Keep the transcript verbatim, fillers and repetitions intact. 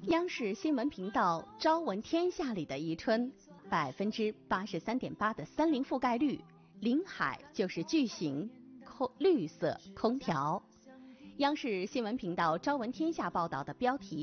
央视新闻频道《朝闻天下》里的宜春，百分之八十三点八的森林覆盖率，临海就是巨型空绿色空调。央视新闻频道《朝闻天下》报道的标题